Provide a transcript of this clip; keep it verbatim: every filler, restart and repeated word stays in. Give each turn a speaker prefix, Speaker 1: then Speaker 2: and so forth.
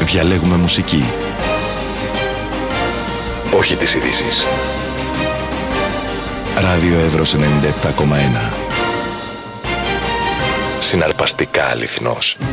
Speaker 1: Διαλέγουμε μουσική. Όχι τις ειδήσεις. Ράδιο Εύρος ενενήντα επτά κόμμα ένα. Συναρπαστικά αληθινός.